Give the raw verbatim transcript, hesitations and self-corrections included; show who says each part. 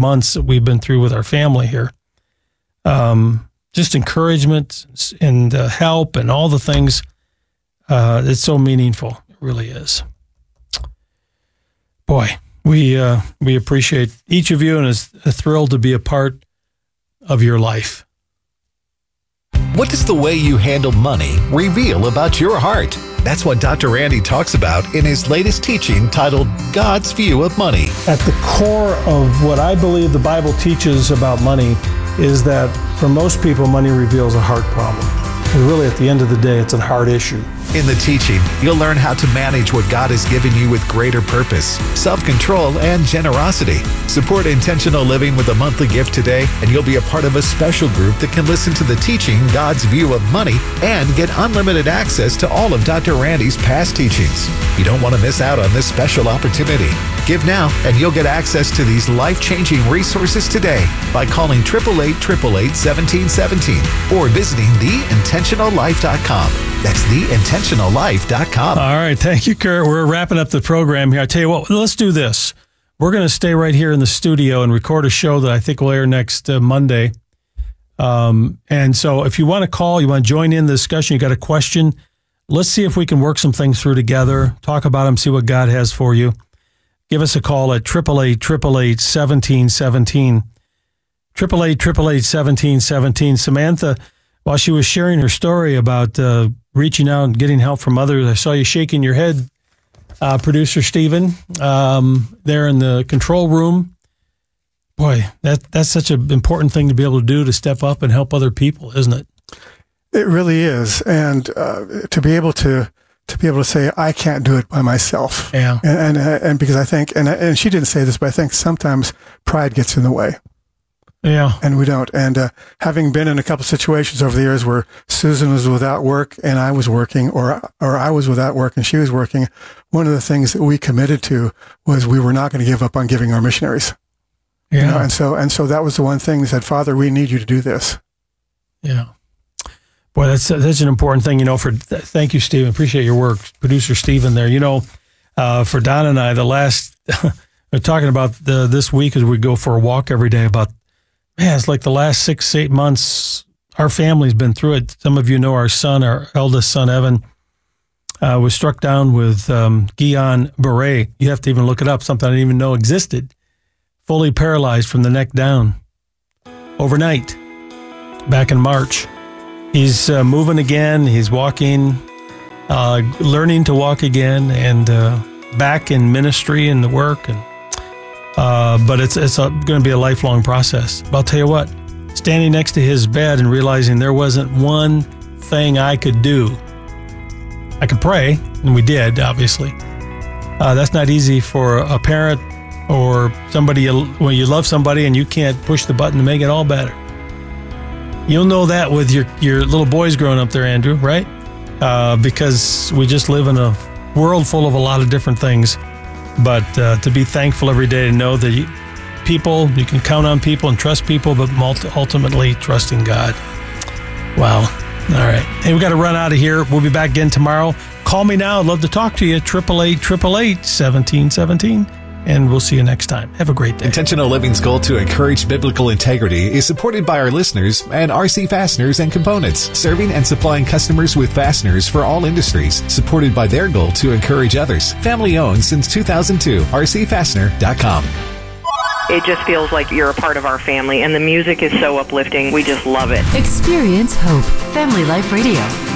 Speaker 1: months that we've been through with our family here. Um, just encouragement and uh, help and all the things. Uh, it's so meaningful. It really is. Boy, we uh, we appreciate each of you and is thrilled to be a part of your life.
Speaker 2: What does the way you handle money reveal about your heart? That's what Doctor Randy talks about in his latest teaching titled God's View of Money.
Speaker 1: At the core of what I believe the Bible teaches about money is that for most people, money reveals a heart problem. And really, at the end of the day, it's a heart issue.
Speaker 2: In the teaching, you'll learn how to manage what God has given you with greater purpose, self-control, and generosity. Support intentional living with a monthly gift today, and you'll be a part of a special group that can listen to the teaching God's View of Money and get unlimited access to all of Doctor Randy's past teachings. You don't want to miss out on this special opportunity. Give now, and you'll get access to these life-changing resources today by calling eight eight eight, eight eight eight, one seven one seven or visiting the intentional life dot com. That's the intentional life dot com.
Speaker 1: All right. Thank you, Kurt. We're wrapping up the program here. I tell you what, let's do this. We're going to stay right here in the studio and record a show that I think will air next uh, Monday. Um, and so if you want to call, you want to join in the discussion, you got a question, let's see if we can work some things through together, talk about them, see what God has for you. Give us a call at eight eight eight, eight eight eight, one seven one seven. eight eight eight, eight eight eight, one seven one seven. Samantha, while she was sharing her story about uh, reaching out and getting help from others, I saw you shaking your head, uh, producer Stephen, um, there in the control room. Boy, that that's such an important thing to be able to do, to step up and help other people, isn't it?
Speaker 3: It really is. And uh, to be able to to be able to say, I can't do it by myself.
Speaker 1: Yeah.
Speaker 3: And and, and because I think, and and she didn't say this, but I think sometimes pride gets in the way.
Speaker 1: Yeah.
Speaker 3: And we don't. And uh, having been in a couple situations over the years where Susan was without work and I was working, or or I was without work and she was working, one of the things that we committed to was we were not going to give up on giving our missionaries.
Speaker 1: Yeah.
Speaker 3: You know? And so and so that was the one thing that said, Father, we need you to do this.
Speaker 1: Yeah. Boy, that's that's an important thing, you know, for, th- thank you, Stephen. Appreciate your work. Producer Stephen there. You know, uh, for Don and I, the last, we're talking about the, this week as we go for a walk every day about, man, it's like the last six, eight months, our family's been through it. Some of you know our son, our eldest son, Evan, uh, was struck down with um, Guillain-Barré. You have to even look it up, something I didn't even know existed. Fully paralyzed from the neck down. Overnight, back in March. He's uh, moving again. He's walking, uh, learning to walk again, and uh, back in ministry and the work. And uh, but it's it's going to be a lifelong process. But I'll tell you what, standing next to his bed and realizing there wasn't one thing I could do. I could pray, and we did, obviously. Uh, that's not easy for a parent or somebody you, when you love somebody and you can't push the button to make it all better. You'll know that with your, your little boys growing up there, Andrew, right? Uh, because we just live in a world full of a lot of different things. But uh, to be thankful every day to know that you, people, you can count on people and trust people, but ultimately trusting God. Wow. All right. Hey, we got to run out of here. We'll be back again tomorrow. Call me now. I'd love to talk to you. eight eight eight, eight eight eight, one seven one seven. And we'll see you next time. Have a great day.
Speaker 2: Intentional Living's goal to encourage biblical integrity is supported by our listeners and R C Fasteners and Components, serving and supplying customers with fasteners for all industries, supported by their goal to encourage others. Family owned since two thousand two. R C fastener dot com.
Speaker 4: It just feels like you're a part of our family, and the music is so uplifting. We just love it.
Speaker 5: Experience hope. Family Life Radio.